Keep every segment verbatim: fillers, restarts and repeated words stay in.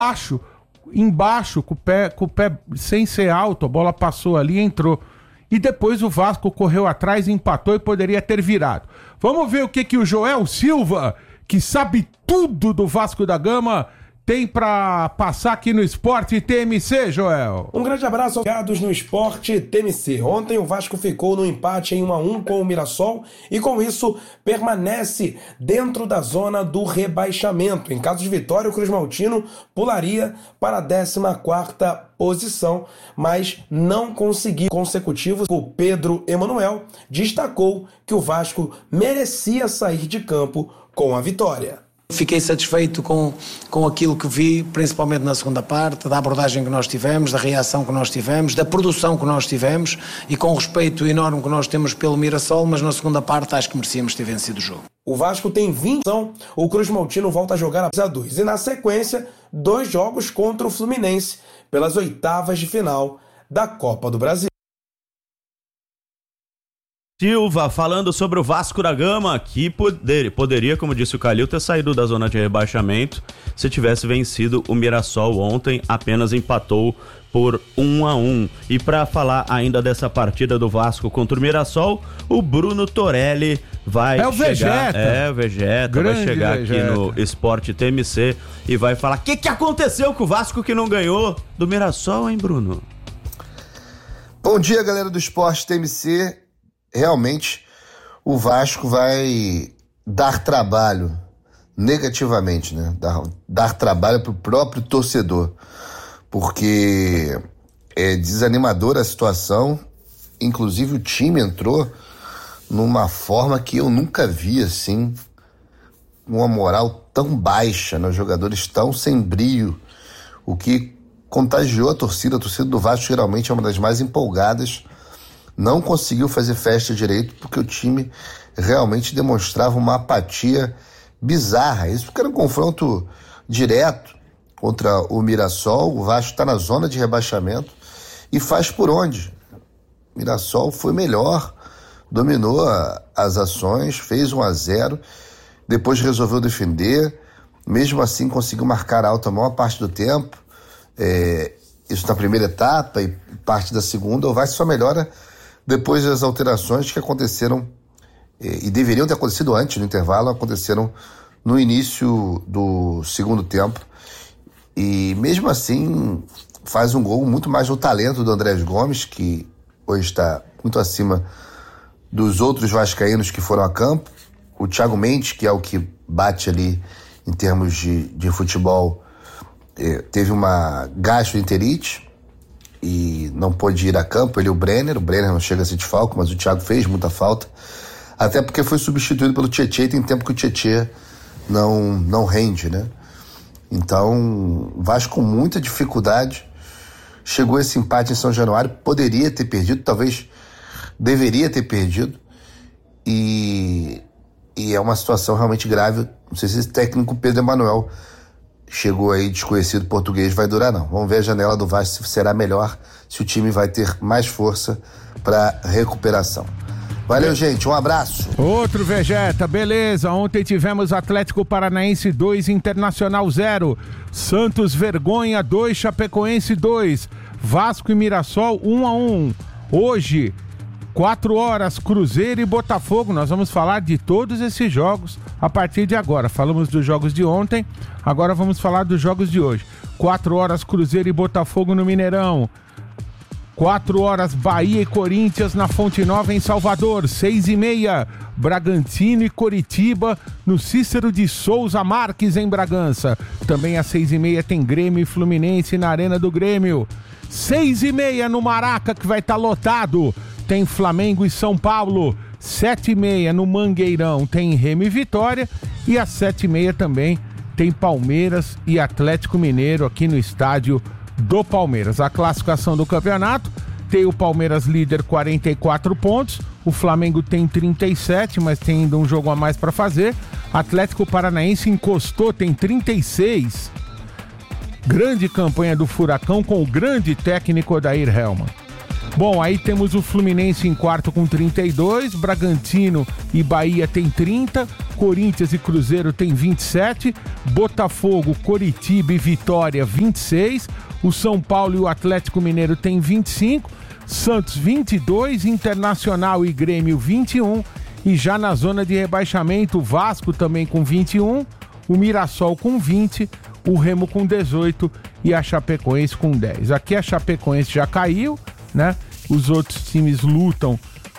Embaixo, embaixo, com o pé, com o pé sem ser alto, a bola passou ali e entrou. E depois o Vasco correu atrás, empatou e poderia ter virado. Vamos ver o que, que o Joel Silva, que sabe tudo do Vasco da Gama, tem pra passar aqui no Esporte T M C, Joel. Um grande abraço aos ligados no Esporte T M C. Ontem o Vasco ficou no empate em um a um com o Mirassol e com isso permanece dentro da zona do rebaixamento. Em caso de vitória, o Cruz Maltino pularia para a décima quarta posição, mas não conseguiu consecutivos. O Pedro Emanuel destacou que o Vasco merecia sair de campo com a vitória. Fiquei satisfeito com, com aquilo que vi, principalmente na segunda parte, da abordagem que nós tivemos, da reação que nós tivemos, da produção que nós tivemos e com o respeito enorme que nós temos pelo Mirassol, mas na segunda parte acho que merecíamos ter vencido o jogo. O Vasco tem vinte, o Cruz Maltino volta a jogar a dois e na sequência, dois jogos contra o Fluminense pelas oitavas de final da Copa do Brasil. Silva falando sobre o Vasco da Gama, que poder, poderia, como disse o Calil, ter saído da zona de rebaixamento se tivesse vencido o Mirassol ontem, apenas empatou por um a um. E para falar ainda dessa partida do Vasco contra o Mirassol, o Bruno Torelli vai é o chegar, Vegeta. é o Vegeta, Grande vai chegar Vegeta. aqui no Esporte T M C e vai falar: o que, que aconteceu com o Vasco que não ganhou do Mirassol, hein, Bruno? Bom dia, galera do Esporte T M C. Realmente o Vasco vai dar trabalho negativamente, né? Dar, dar trabalho para o próprio torcedor, porque é desanimadora a situação. Inclusive o time entrou numa forma que eu nunca vi assim, uma moral tão baixa, né? Os jogadores tão sem brio, o que contagiou a torcida. A torcida do Vasco geralmente é uma das mais empolgadas. Não conseguiu fazer festa direito porque o time realmente demonstrava uma apatia bizarra. Isso porque era um confronto direto contra o Mirassol. O Vasco está na zona de rebaixamento e faz por onde? O Mirassol foi melhor, dominou a, as ações, fez um a zero, depois resolveu defender, mesmo assim conseguiu marcar alta a maior parte do tempo. É, isso na primeira etapa e parte da segunda. O Vasco só melhora depois das alterações que aconteceram e, e deveriam ter acontecido antes, no intervalo, aconteceram no início do segundo tempo. E mesmo assim faz um gol muito mais no talento do Andrés Gomes, que hoje está muito acima dos outros vascaínos que foram a campo. O Thiago Mendes, que é o que bate ali em termos de, de futebol, eh, teve uma gastroenterite e não pôde ir a campo. Ele e o Brenner, o Brenner não chega a ser desfalco, mas o Thiago fez muita falta, até porque foi substituído pelo Tietê, e tem tempo que o Tietê não, não rende, né? Então, Vasco com muita dificuldade chegou a esse empate em São Januário, poderia ter perdido, talvez deveria ter perdido, e, e é uma situação realmente grave. Não sei se esse técnico Pedro Emanuel chegou aí desconhecido português vai durar, não. Vamos ver a janela do Vasco se será melhor, se o time vai ter mais força para recuperação. Valeu, gente, um abraço. Outro Vegeta, beleza. Ontem tivemos Atlético Paranaense dois, Internacional zero, Santos Vergonha dois, Chapecoense dois, Vasco e Mirassol um a um. Hoje, quatro horas, Cruzeiro e Botafogo. Nós vamos falar de todos esses jogos a partir de agora. Falamos dos jogos de ontem, agora vamos falar dos jogos de hoje. quatro horas, Cruzeiro e Botafogo no Mineirão. quatro horas, Bahia e Corinthians na Fonte Nova em Salvador. seis e meia, Bragantino e Coritiba no Cícero de Souza Marques em Bragança. Também às seis e meia tem Grêmio e Fluminense na Arena do Grêmio. seis e meia no Maraca, que vai estar lotado, tem Flamengo e São Paulo. Sete e meia no Mangueirão tem Remo e Vitória. E às sete e meia também tem Palmeiras e Atlético Mineiro aqui no estádio do Palmeiras. A classificação do campeonato tem o Palmeiras líder, quarenta e quatro pontos, o Flamengo tem trinta e sete, mas tem ainda um jogo a mais para fazer. Atlético Paranaense encostou, tem trinta e seis. Grande campanha do Furacão com o grande técnico Odair Hellmann. Bom, aí temos o Fluminense em quarto com trinta e dois, Bragantino e Bahia tem trinta, Corinthians e Cruzeiro tem vinte e sete, Botafogo, Coritiba e Vitória vinte e seis, o São Paulo e o Atlético Mineiro tem vinte e cinco, Santos vinte e dois, Internacional e Grêmio vinte e um, e já na zona de rebaixamento o Vasco também com vinte e um, o Mirassol com vinte, o Remo com dezoito e a Chapecoense com dez. Aqui a Chapecoense já caiu, né? Os outros times lutam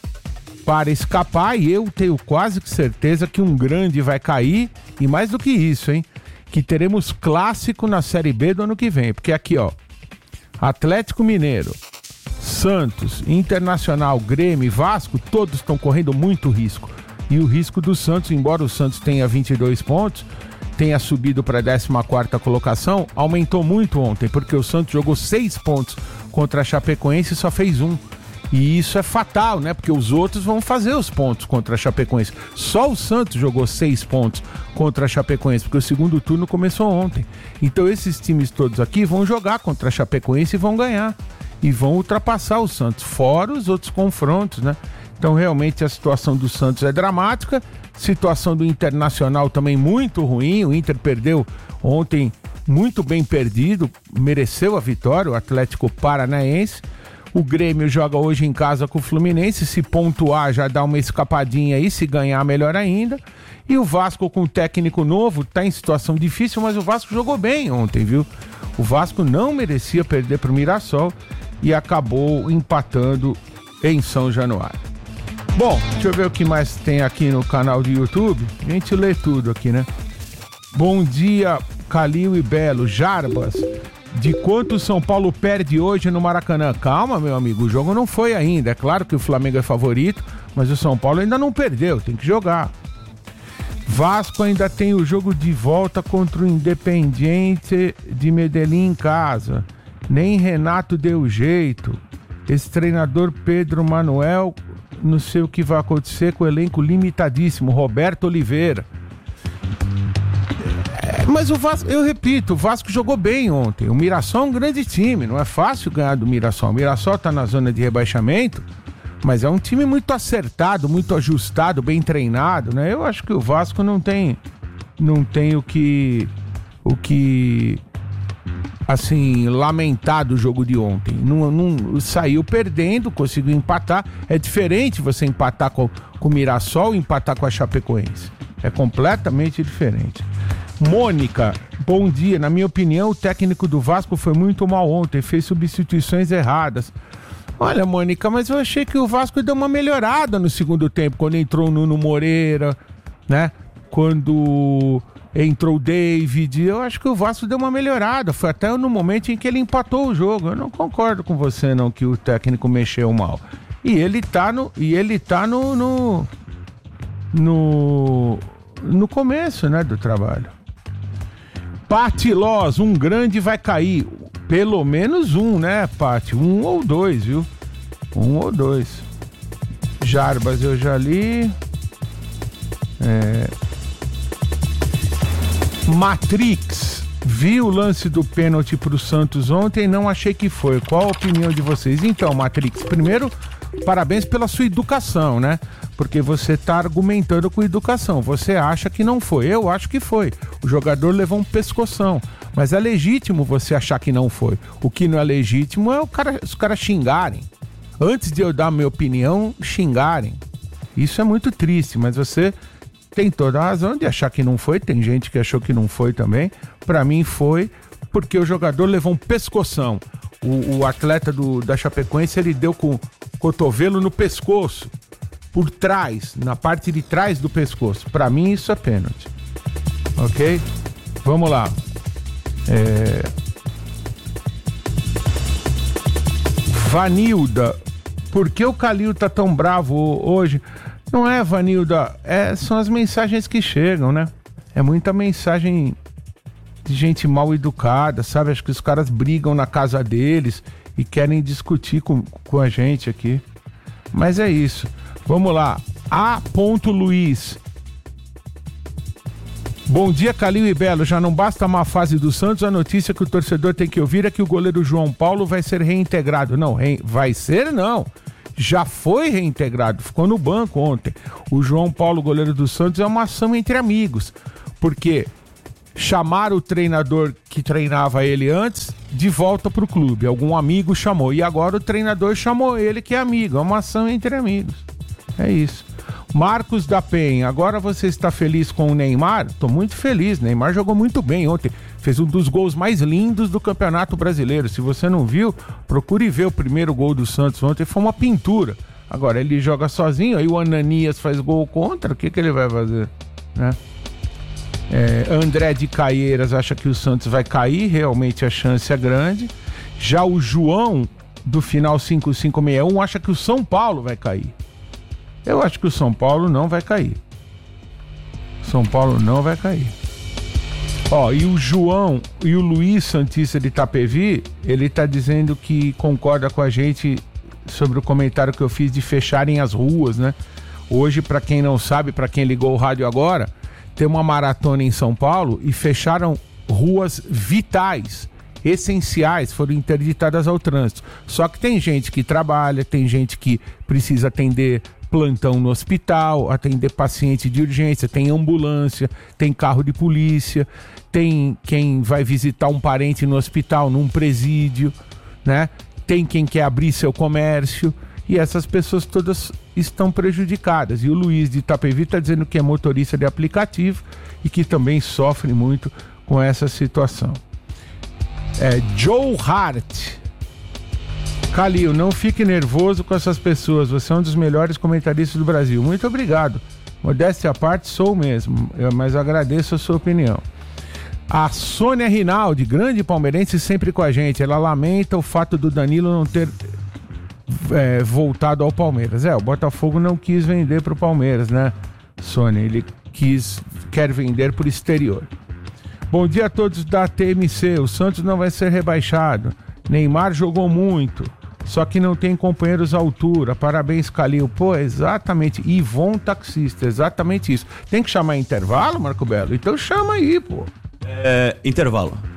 para escapar e eu tenho quase que certeza que um grande vai cair, e mais do que isso, hein? Que teremos clássico na Série B do ano que vem, porque aqui, ó, Atlético Mineiro, Santos, Internacional, Grêmio e Vasco, todos estão correndo muito risco. E o risco do Santos, embora o Santos tenha vinte e dois pontos, tenha subido para a décima quarta colocação, aumentou muito ontem, porque o Santos jogou seis pontos contra a Chapecoense e só fez um. E isso é fatal, né? Porque os outros vão fazer os pontos contra a Chapecoense. Só o Santos jogou seis pontos contra a Chapecoense, porque o segundo turno começou ontem. Então esses times todos aqui vão jogar contra a Chapecoense e vão ganhar. E vão ultrapassar o Santos, fora os outros confrontos, né? Então realmente a situação do Santos é dramática. Situação do Internacional também muito ruim. O Inter perdeu ontem muito bem perdido, mereceu a vitória, o Atlético Paranaense. O Grêmio joga hoje em casa com o Fluminense, se pontuar já dá uma escapadinha aí, se ganhar melhor ainda. E o Vasco com técnico novo tá em situação difícil, mas o Vasco jogou bem ontem, viu? O Vasco não merecia perder pro Mirassol e acabou empatando em São Januário. Bom, deixa eu ver o que mais tem aqui no canal do YouTube. A gente lê tudo aqui, né? Bom dia, Calil e Belo. Jarbas, de quanto o São Paulo perde hoje no Maracanã? Calma, meu amigo, o jogo não foi ainda. É claro que o Flamengo é favorito, mas o São Paulo ainda não perdeu, tem que jogar. Vasco ainda tem o jogo de volta contra o Independiente de Medellín em casa. Nem Renato deu jeito. Esse treinador Pedro Manuel, não sei o que vai acontecer com o elenco limitadíssimo. Roberto Oliveira. É, mas o Vasco, eu repito, o Vasco jogou bem ontem. O Mirassol é um grande time, não é fácil ganhar do Mirassol. O Mirassol tá na zona de rebaixamento, mas é um time muito acertado, muito ajustado, bem treinado, né? Eu acho que o Vasco não tem, não tem o que, o que, assim, lamentar do jogo de ontem. Não, não saiu perdendo, conseguiu empatar. É diferente você empatar com, com o Mirassol e empatar com a Chapecoense. É completamente diferente. Mônica, bom dia. Na minha opinião, o técnico do Vasco foi muito mal ontem, fez substituições erradas. Olha, Mônica, mas eu achei que o Vasco deu uma melhorada no segundo tempo, quando entrou o Nuno Moreira, né? Quando entrou o David, eu acho que o Vasco deu uma melhorada. Foi até no momento em que ele empatou o jogo. Eu não concordo com você, não, que o técnico mexeu mal. E ele tá no, e ele tá no, no, no, no começo, né, do trabalho. Pati Loz, um grande vai cair. Pelo menos um, né, Pati? Um ou dois, viu? Um ou dois. Jarbas eu já li. É... Matrix. Vi o lance do pênalti pro Santos ontem e não achei que foi. Qual a opinião de vocês? Então, Matrix, primeiro, parabéns pela sua educação, né? Porque você tá argumentando com educação. Você acha que não foi. Eu acho que foi. O jogador levou um pescoção. Mas é legítimo você achar que não foi. O que não é legítimo é o cara, os caras xingarem. Antes de eu dar a minha opinião, xingarem. Isso é muito triste, mas você tem toda a razão de achar que não foi. Tem gente que achou que não foi também. Pra mim foi porque o jogador levou um pescoção. O, o atleta do, da Chapecoense, ele deu com o cotovelo no pescoço. Por trás, na parte de trás do pescoço. Pra mim isso é pênalti. Ok? Vamos lá. É... Vanilda, por que o Calil tá tão bravo hoje? Não é, Vanilda, é, são as mensagens que chegam, né? É muita mensagem de gente mal educada, sabe? Acho que os caras brigam na casa deles e querem discutir com, com a gente aqui. Mas é isso. Vamos lá. A. Luiz. Bom dia, Calil e Belo. Já não basta a má fase do Santos, a notícia que o torcedor tem que ouvir é que o goleiro João Paulo vai ser reintegrado. Não, re... vai ser não. já foi reintegrado, ficou no banco ontem. O João Paulo, goleiro do Santos, é uma ação entre amigos, porque chamaram o treinador que treinava ele antes de volta pro clube. Algum amigo chamou, e agora o treinador chamou ele, que é amigo. É uma ação entre amigos. É isso. Marcos da Penha, agora você está feliz com o Neymar? Tô muito feliz, Neymar jogou muito bem ontem, fez um dos gols mais lindos do Campeonato Brasileiro. Se você não viu, procure ver o primeiro gol do Santos ontem, foi uma pintura. Agora ele joga sozinho, aí o Ananias faz gol contra, o que que ele vai fazer, né? É, André de Caieiras acha que o Santos vai cair, realmente a chance é grande. Já o João do final cinco cinco seis um acha que o São Paulo vai cair. Eu acho que o São Paulo não vai cair. São Paulo não vai cair. Ó, e o João e o Luiz Santista de Itapevi, ele tá dizendo que concorda com a gente sobre o comentário que eu fiz de fecharem as ruas, né? Hoje, pra quem não sabe, pra quem ligou o rádio agora, tem uma maratona em São Paulo e fecharam ruas vitais, essenciais, foram interditadas ao trânsito. Só que tem gente que trabalha, tem gente que precisa atender plantão no hospital, atender paciente de urgência, tem ambulância, tem carro de polícia, tem quem vai visitar um parente no hospital, num presídio, né? Tem quem quer abrir seu comércio, e essas pessoas todas estão prejudicadas. E o Luiz de Itapevi está dizendo que é motorista de aplicativo e que também sofre muito com essa situação. É, Joe Hart. Calil, não fique nervoso com essas pessoas, você é um dos melhores comentaristas do Brasil. Muito obrigado. Modéstia à parte, sou mesmo, eu, mas agradeço a sua opinião. A Sônia Rinaldi, grande palmeirense, sempre com a gente. Ela lamenta o fato do Danilo não ter é, voltado ao Palmeiras. É, o Botafogo não quis vender para o Palmeiras, né, Sônia? Ele quis, quer vender por exterior. Bom dia a todos da T M C. O Santos não vai ser rebaixado. Neymar jogou muito, só que não tem companheiros à altura. Parabéns, Calil. Pô, exatamente. Ivon Taxista, exatamente isso. Tem que chamar intervalo, Marco Belo? Então chama aí, pô. É, intervalo.